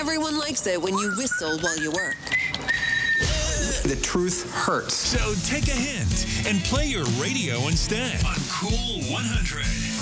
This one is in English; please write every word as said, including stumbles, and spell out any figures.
Everyone likes it when you whistle while you work. The truth hurts. So take a hint and play your radio instead on Cool one hundred.